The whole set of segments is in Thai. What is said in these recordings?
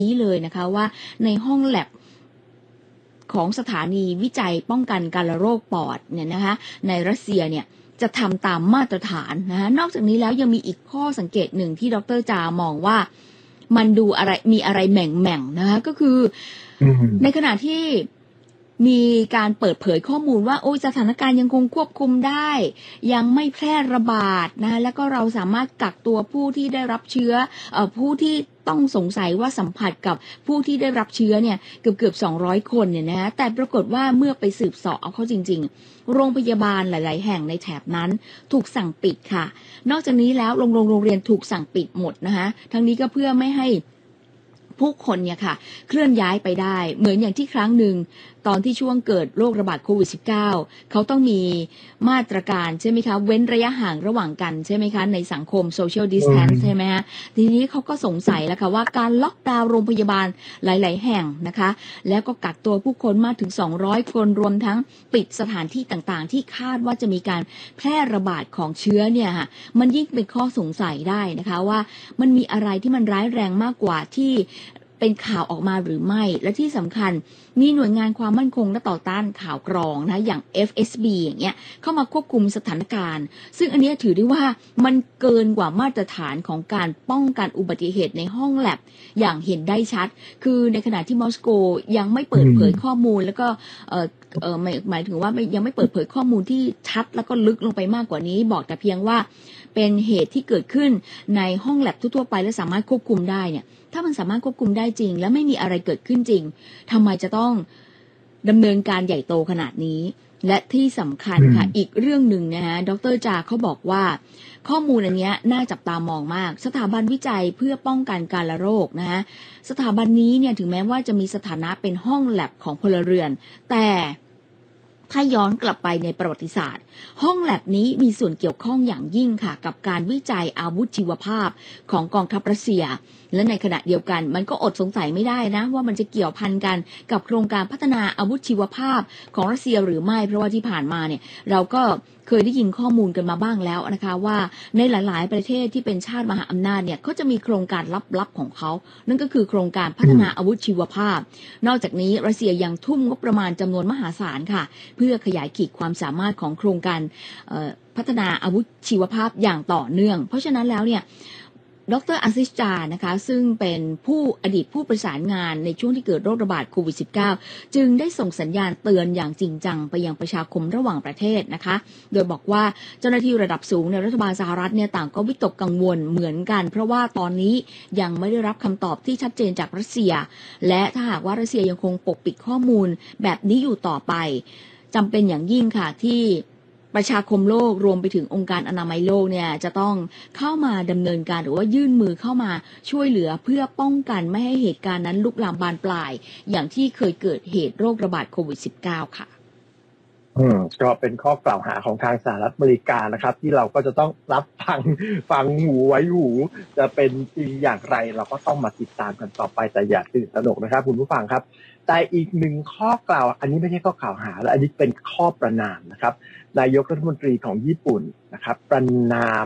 นี้เลยนะคะว่าในห้องแลบของสถานีวิจัยป้องกันการโรคปอดเนี่ยนะคะในรัสเซียเนี่ยจะทำตามมาตรฐานนะคะนอกจากนี้แล้วยังมีอีกข้อสังเกตหนึ่งที่ดร.จามองว่ามันดูอะไรมีอะไรแหม่งๆนะคะก็คือในขณะที่มีการเปิดเผยข้อมูลว่าโอ้สถานการณ์ยังคงควบคุมได้ยังไม่แพร่ระบาดนะแล้วก็เราสามารถกักตัวผู้ที่ได้รับเชื้อผู้ที่ต้องสงสัยว่าสัมผัสกับผู้ที่ได้รับเชื้อเนี่ยเกือบ200 คนเนี่ยนะแต่ปรากฏว่าเมื่อไปสืบเสาะเอาเข้าจริงๆโรงพยาบาลหลายๆแห่งในแถบนั้นถูกสั่งปิดค่ะนอกจากนี้แล้วโรงเรียนถูกสั่งปิดหมดนะคะทั้งนี้ก็เพื่อไม่ให้ผู้คนเนี่ยค่ะเคลื่อนย้ายไปได้เหมือนอย่างที่ครั้งหนึ่งตอนที่ช่วงเกิดโรคระบาดโควิด -19 เขาต้องมีมาตรการใช่ไหมคะเว้นระยะห่างระหว่างกันใช่ไหมคะในสังคม social distance ใช่ไหมฮะทีนี้เขาก็สงสัยแล้วค่ะว่าการล็อกดาวน์โรงพยาบาลหลายๆแห่งนะคะแล้วก็กักตัวผู้คนมากถึง200 คนรวมทั้งปิดสถานที่ต่างๆที่คาดว่าจะมีการแพร่ระบาดของเชื้อเนี่ยค่ะมันยิ่งเป็นข้อสงสัยได้นะคะว่ามันมีอะไรที่มันร้ายแรงมากกว่าที่เป็นข่าวออกมาหรือไม่และที่สำคัญมีหน่วยงานความมั่นคงและต่อต้านข่าวกรองนะอย่าง FSB อย่างเงี้ยเข้ามาควบคุมสถานการณ์ซึ่งอันนี้ถือได้ว่ามันเกินกว่ามาตรฐานของการป้องกันอุบัติเหตุในห้องแลบอย่างเห็นได้ชัดคือในขณะที่มอสโกยังไม่เปิดเผยข้อมูลแล้วก็หมายถึงว่ายังไม่เปิดเผยข้อมูลที่ชัดแล้วก็ลึกลงไปมากกว่านี้บอกแต่เพียงว่าเป็นเหตุที่เกิดขึ้นในห้องแลบทั่วๆไปและสามารถควบคุมได้เนี่ยถ้ามันสามารถควบคุมได้จริงและไม่มีอะไรเกิดขึ้นจริงทำไมจะต้องดำเนินการใหญ่โตขนาดนี้และที่สำคัญค่ะอีกเรื่องหนึ่งนะฮะดร.จาเขาบอกว่าข้อมูลอันนี้น่าจับตามองมากสถาบันวิจัยเพื่อป้องกันการโรคนะฮะสถาบันนี้เนี่ยถึงแม้ว่าจะมีสถานะเป็นห้องแลบของพลเรือนแต่ถ้าย้อนกลับไปในประวัติศาสตร์ห้องแลบนี้มีส่วนเกี่ยวข้องอย่างยิ่งค่ะกับการวิจัยอาวุธชีวภาพของกองทัพรัสเซียและในขณะเดียวกันมันก็อดสงสัยไม่ได้นะว่ามันจะเกี่ยวพันกันกับโครงการพัฒนาอาวุธชีวภาพของรัสเซียหรือไม่เพราะว่าที่ผ่านมาเนี่ยเราก็เคยได้ยินข้อมูลกันมาบ้างแล้วนะคะว่าในหลายๆประเทศที่เป็นชาติมหาอำนาจเนี่ยเขาจะมีโครงการลับๆของเขานั่นก็คือโครงการพัฒนาอาวุธชีวภาพนอกจากนี้รัสเซียยังทุ่มงบประมาณจำนวนมหาศาลค่ะเพื่อขยายขีดความสามารถของโครงการพัฒนาอาวุธชีวภาพอย่างต่อเนื่องเพราะฉะนั้นแล้วเนี่ยดร.อาซิสจานะคะซึ่งเป็นอดีตผู้ประสานงานในช่วงที่เกิดโรคระบาดโควิด -19 จึงได้ส่งสัญญาณเตือนอย่างจริงจังไปยังประชาคมระหว่างประเทศนะคะโดยบอกว่าเจ้าหน้าที่ระดับสูงในรัฐบาลสหรัฐเนี่ยต่างก็วิตกกังวลเหมือนกันเพราะว่าตอนนี้ยังไม่ได้รับคำตอบที่ชัดเจนจากรัสเซียและถ้าหากว่ารัสเซียยังคงปกปิดข้อมูลแบบนี้อยู่ต่อไปจำเป็นอย่างยิ่งค่ะที่ประชาคมโลกรวมไปถึงองค์การอนามัยโลกเนี่ยจะต้องเข้ามาดำเนินการหรือว่ายื่นมือเข้ามาช่วยเหลือเพื่อป้องกันไม่ให้เหตุการณ์นั้นลุกลามบานปลายอย่างที่เคยเกิดเหตุโรคระบาดโควิด -19 ค่ะก็เป็นข้อกล่าวหาของทางสหรัฐอเมริกานะครับที่เราก็จะต้องรับฟังหูไว้หูจะเป็นจริงอย่างไรเราก็ต้องมาติดตามกันต่อไปแต่อย่าตื่นตระหนกนะครับคุณผู้ฟังครับแต่อีกหนึ่งข้อกล่าวอันนี้ไม่ใช่ข้อกล่าวหาและอันนี้เป็นข้อประณามนะครับนายกรัฐมนตรีของญี่ปุ่นนะครับประณาม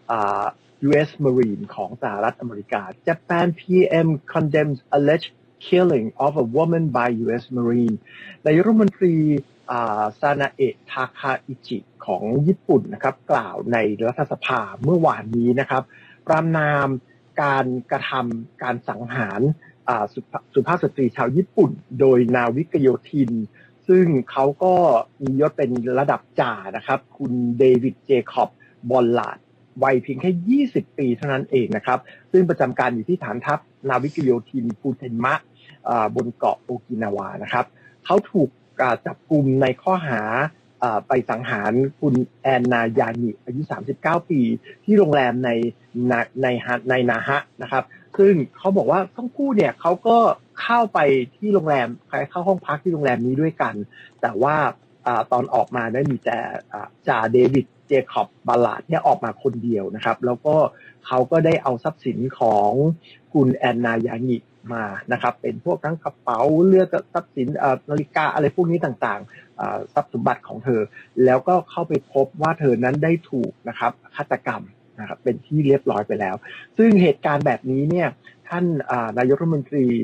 US Marine ของสหรัฐอเมริกา Japan PM condemns alleged killing of a woman by US Marine นายกรัฐมนตรีซานาเอะทาคาอิจิของญี่ปุ่นนะครับกล่าวในรัฐสภาเมื่อวานนี้นะครับประณามการกระทำการสังหารสุภาพสตรีชาวญี่ปุ่นโดยนาวิกโยธินซึ่งเขาก็มียศเป็นระดับจ่านะครับคุณเดวิดเจคอบบอลลาร์ดวัยเพียงแค่20 ปีเท่านั้นเองนะครับซึ่งประจำการอยู่ที่ฐานทัพนาวิกโยธินฟูเทนมะบนเกาะโอกินาวานะครับเขาถูกจับกุมในข้อหาไปสังหารคุณแอนนายานิอายุ39 ปีที่โรงแรมในนาฮะนะครับซึ่งเขาบอกว่าทั้งคู่เนี่ยเขาก็เข้าไปที่โรงแรมเข้าห้องพักที่โรงแรมนี้ด้วยกันแต่ว่าตอนออกมาได้มีแต่จ่าเดวิดเจคอบบาลาดเนี่ยออกมาคนเดียวนะครับแล้วก็เขาก็ได้เอาทรัพย์สินของคุณแอนนายานิมานะครับเป็นพวกทั้งกระเป๋าเลือดทรัพย์สินนาฬิกาอะไรพวกนี้ต่างๆทรัพย์สมบัติของเธอแล้วก็เข้าไปพบว่าเธอนั้นได้ถูกนะครับฆาตกรรมนะครับเป็นที่เรียบร้อยไปแล้วซึ่งเหตุการณ์แบบนี้เนี่ยท่านนายกรัฐมนตรี